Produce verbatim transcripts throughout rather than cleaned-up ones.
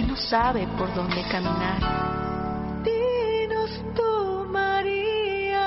no sabe por dónde caminar. Dinos tú, María.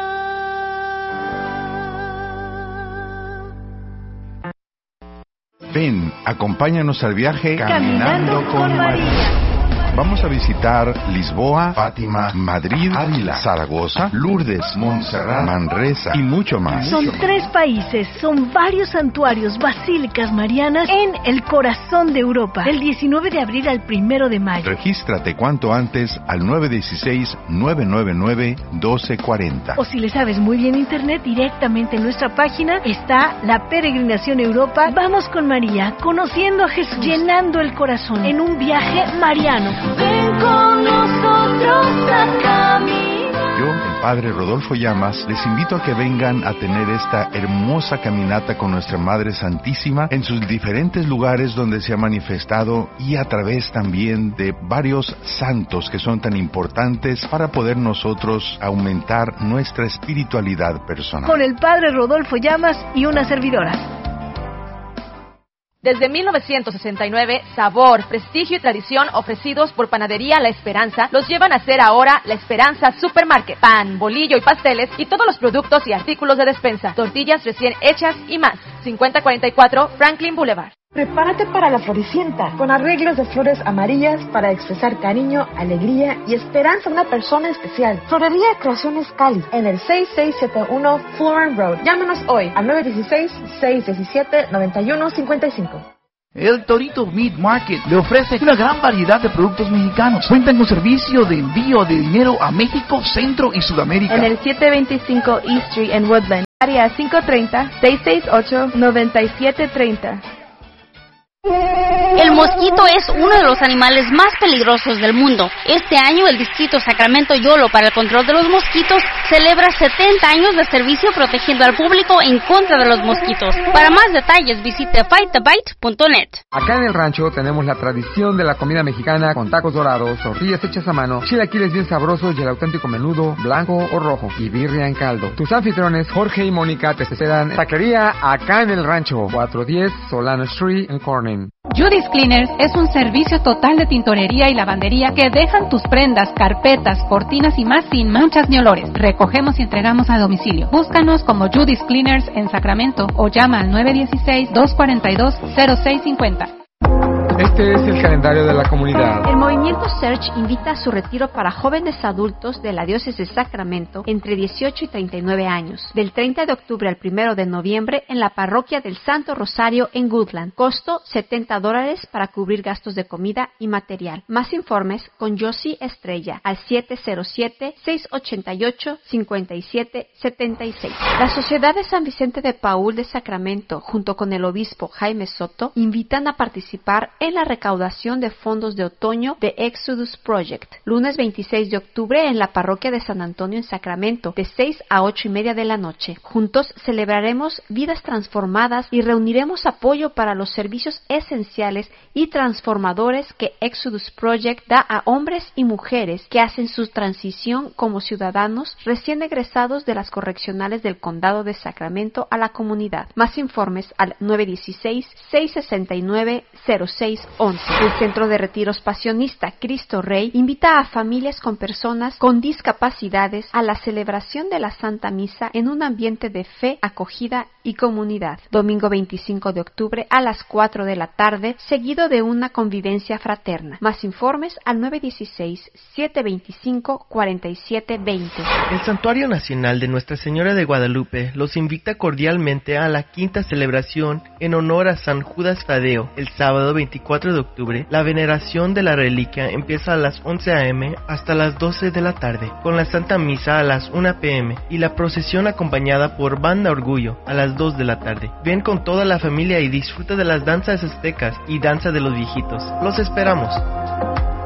Ven, acompáñanos al viaje Caminando, Caminando con, con María. María. Vamos a visitar Lisboa, Fátima, Madrid, Ávila, Zaragoza, Lourdes, Montserrat, Manresa y mucho más. Son tres países, son varios santuarios, basílicas marianas en el corazón de Europa. Del diecinueve de abril al primero de mayo. Regístrate cuanto antes al nueve uno seis, nueve nueve nueve, uno dos cuatro cero. O si le sabes muy bien internet, directamente en nuestra página está la Peregrinación Europa. Vamos con María, conociendo a Jesús, llenando el corazón en un viaje mariano. Ven con nosotros a caminar. Yo, el Padre Rodolfo Llamas, les invito a que vengan a tener esta hermosa caminata con nuestra Madre Santísima en sus diferentes lugares donde se ha manifestado y a través también de varios santos que son tan importantes para poder nosotros aumentar nuestra espiritualidad personal. Con el Padre Rodolfo Llamas y una servidora. Desde mil novecientos sesenta y nueve, sabor, prestigio y tradición ofrecidos por Panadería La Esperanza los llevan a ser ahora La Esperanza Supermarket. Pan, bolillo y pasteles y todos los productos y artículos de despensa. Tortillas recién hechas y más. cincuenta cuarenta y cuatro Franklin Boulevard. Prepárate para la Floricienta, con arreglos de flores amarillas para expresar cariño, alegría y esperanza a una persona especial. Florería Creaciones Cali, en el seis seis siete uno Florence Road. Llámenos hoy al nueve uno seis, seis uno siete, nueve uno cinco cinco. El Torito Meat Market le ofrece una gran variedad de productos mexicanos. Cuentan con servicio de envío de dinero a México, Centro y Sudamérica. En el setecientos veinticinco East Street en Woodland, área cinco tres cero, seis seis ocho, nueve siete tres cero. El mosquito es uno de los animales más peligrosos del mundo. Este año el Distrito Sacramento Yolo para el control de los mosquitos celebra setenta años de servicio protegiendo al público en contra de los mosquitos. Para más detalles visite fight the bite punto net. Acá en el rancho tenemos la tradición de la comida mexicana con tacos dorados, tortillas hechas a mano, chilaquiles bien sabrosos y el auténtico menudo blanco o rojo y birria en caldo. Tus anfitriones Jorge y Mónica te esperan en Taquería Acá en el Rancho, cuatrocientos diez Solano Street en Corning. Judy's Cleaners es un servicio total de tintorería y lavandería que dejan tus prendas, carpetas, cortinas y más sin manchas ni olores. Recogemos y entregamos a domicilio. Búscanos como Judy's Cleaners en Sacramento o llama al nueve uno seis, dos cuatro dos, cero seis cinco cero. Este es el calendario de la comunidad. El Movimiento Search invita a su retiro para jóvenes adultos de la Diócesis de Sacramento entre dieciocho y treinta y nueve años, del treinta de octubre al primero de noviembre en la parroquia del Santo Rosario en Woodland. Costo setenta dólares para cubrir gastos de comida y material. Más informes con Josie Estrella al siete cero siete, seis ocho ocho, cinco siete siete seis. La Sociedad de San Vicente de Paúl de Sacramento, junto con el obispo Jaime Soto, invitan a participar en la recaudación de fondos de otoño de Exodus Project, lunes veintiséis de octubre en la parroquia de San Antonio en Sacramento, de seis a ocho y media de la noche. Juntos celebraremos vidas transformadas y reuniremos apoyo para los servicios esenciales y transformadores que Exodus Project da a hombres y mujeres que hacen su transición como ciudadanos recién egresados de las correccionales del Condado de Sacramento a la comunidad. Más informes al nueve uno seis, seis seis nueve, cero seis once. El Centro de Retiros Pasionista Cristo Rey invita a familias con personas con discapacidades a la celebración de la Santa Misa en un ambiente de fe, acogida y comunidad. Domingo veinticinco de octubre a las cuatro de la tarde, seguido de una convivencia fraterna. Más informes al nueve uno seis, siete dos cinco, cuatro siete dos cero. El Santuario Nacional de Nuestra Señora de Guadalupe los invita cordialmente a la quinta celebración en honor a San Judas Tadeo. El sábado veinticuatro de octubre, la veneración de la reliquia empieza a las once a eme hasta las doce de la tarde, con la Santa Misa a las una pe eme y la procesión acompañada por Banda Orgullo a las dos de la tarde. Ven con toda la familia y disfruta de las danzas aztecas y danza de los viejitos. Los esperamos.